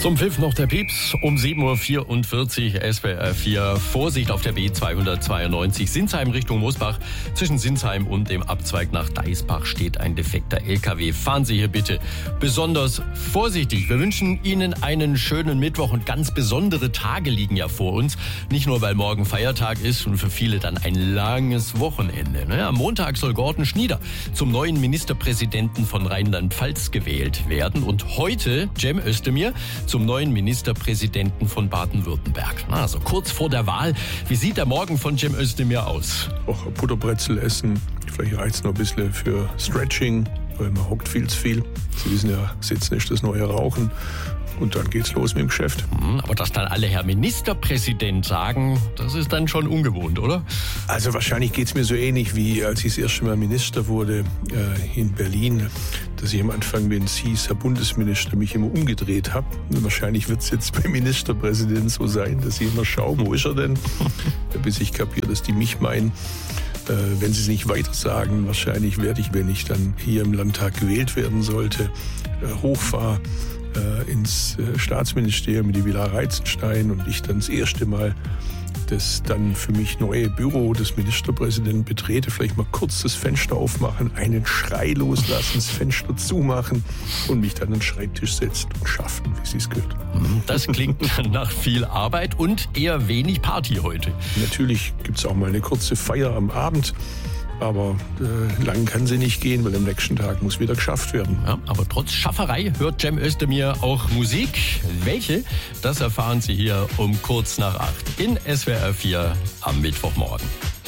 Zum Pfiff noch der Pieps um 7.44 Uhr SWR 4. Vorsicht auf der B292 Sinsheim Richtung Mosbach. Zwischen Sinsheim und dem Abzweig nach Deisbach steht ein defekter LKW. Fahren Sie hier bitte besonders vorsichtig. Wir wünschen Ihnen einen schönen Mittwoch und ganz besondere Tage liegen ja vor uns. Nicht nur, weil morgen Feiertag ist und für viele dann ein langes Wochenende. Am Montag soll Gordon Schnieder zum neuen Ministerpräsidenten von Rheinland-Pfalz gewählt werden. Und heute Cem Özdemir zum neuen Ministerpräsidenten von Baden-Württemberg. Also kurz vor der Wahl. Wie sieht der Morgen von Cem Özdemir aus? Auch Butterbrezel essen. Vielleicht reicht es noch ein bisschen für Stretching, weil man hockt viel zu viel. Sie wissen ja, Sitzen ist das neue Rauchen. Und dann geht's los mit dem Geschäft. Aber dass dann alle Herr Ministerpräsident sagen, das ist dann schon ungewohnt, oder? Also wahrscheinlich geht's mir so ähnlich, wie als ich das erste Mal Minister wurde in Berlin, dass ich am Anfang, wenn es hieß, Herr Bundesminister, mich immer umgedreht habe. Wahrscheinlich wird's jetzt beim Ministerpräsident so sein, dass ich immer schaue, wo ist er denn? Bis ich kapiere, dass die mich meinen. Wenn sie es nicht weiter sagen, wahrscheinlich werde ich, wenn ich dann hier im Landtag gewählt werden sollte, hochfahre ins Staatsministerium in die Villa Reitzenstein und ich dann das erste Mal das dann für mich neue Büro des Ministerpräsidenten betrete, vielleicht mal kurz das Fenster aufmachen, einen Schrei loslassen, das Fenster zumachen und mich dann an den Schreibtisch setzen und schaffen, wie sie es gehört. Das klingt nach viel Arbeit und eher wenig Party heute. Natürlich gibt es auch mal eine kurze Feier am Abend. Aber lang kann sie nicht gehen, weil am nächsten Tag muss wieder geschafft werden. Ja, aber trotz Schafferei hört Cem Özdemir auch Musik. Welche? Das erfahren Sie hier um kurz nach 8 in SWR 4 am Mittwochmorgen.